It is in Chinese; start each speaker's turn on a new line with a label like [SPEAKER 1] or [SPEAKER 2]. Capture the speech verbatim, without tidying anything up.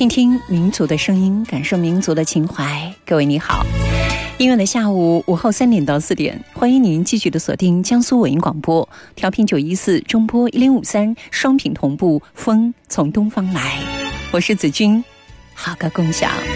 [SPEAKER 1] 倾听民族的声音，感受民族的情怀。各位你好，音乐的下午午后三点到四点，欢迎您继续的锁定江苏文艺广播，调频九一四，中波一零五三，双频同步，风从东方来。我是子君，好歌共享。